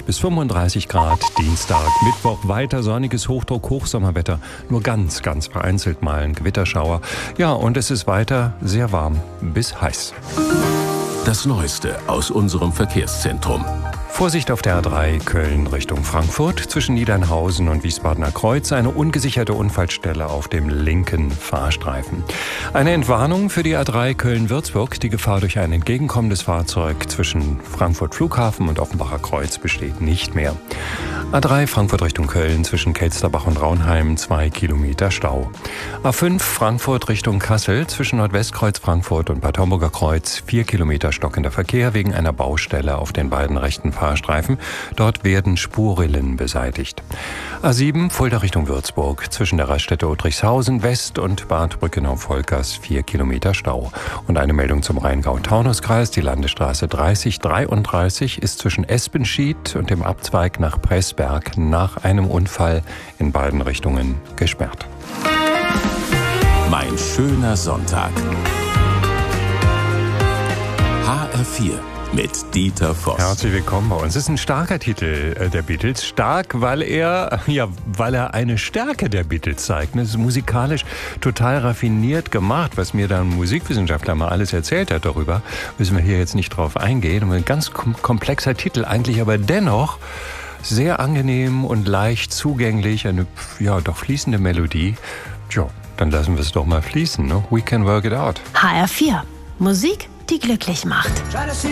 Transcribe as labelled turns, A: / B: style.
A: bis 35 Grad. Dienstag, Mittwoch weiter sonniges Hochdruck-Hochsommerwetter. Nur ganz vereinzelt mal ein Gewitterschauer. Ja, und es ist weiter sehr warm bis heiß.
B: Das Neueste aus unserem Verkehrszentrum.
A: Vorsicht auf der A3 Köln Richtung Frankfurt. Zwischen Niedernhausen und Wiesbadener Kreuz eine ungesicherte Unfallstelle auf dem linken Fahrstreifen. Eine Entwarnung für die A3 Köln-Würzburg. Die Gefahr durch ein entgegenkommendes Fahrzeug zwischen Frankfurt Flughafen und Offenbacher Kreuz besteht nicht mehr. A3 Frankfurt Richtung Köln zwischen Kelsterbach und Raunheim 2 Kilometer Stau. A5 Frankfurt Richtung Kassel zwischen Nordwestkreuz Frankfurt und Bad Homburger Kreuz 4 Kilometer stockender Verkehr wegen einer Baustelle auf den beiden rechten Fahrstreifen. Dort werden Spurrillen beseitigt. A7 Fulda Richtung Würzburg zwischen der Raststätte Udrichshausen West und Bad Brückenau-Volkers 4 Kilometer Stau. Und eine Meldung zum Rheingau-Taunus-Kreis. Die Landesstraße 3033 ist zwischen Espenschied und dem Abzweig nach Pressberg nach einem Unfall in beiden Richtungen gesperrt.
B: Mein schöner Sonntag. HR4 mit Dieter Voss.
A: Herzlich willkommen bei uns. Es ist ein starker Titel der Beatles. Stark, weil er eine Stärke der Beatles zeigt. Es ist musikalisch total raffiniert gemacht, was mir da ein Musikwissenschaftler mal alles erzählt hat darüber. Müssen wir hier jetzt nicht drauf eingehen. Ein ganz komplexer Titel eigentlich, aber dennoch sehr angenehm und leicht zugänglich. Eine doch fließende Melodie. Tja, dann lassen wir es doch mal fließen. Ne? We can work it out.
C: HR4. Musik, die glücklich macht.